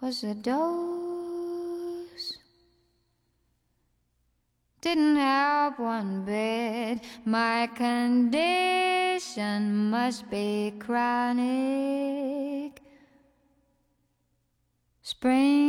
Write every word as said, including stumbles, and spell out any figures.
was a dose. Didn't help one bit. My condition must be chronic. Spring